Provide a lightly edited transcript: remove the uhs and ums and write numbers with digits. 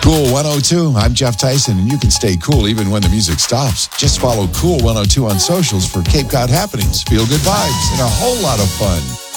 Cool 102. I'm Jeff Tyson, and you can stay cool even when the music stops. Just follow Cool 102 on socials for Cape Cod happenings, feel good vibes, and a whole lot of fun.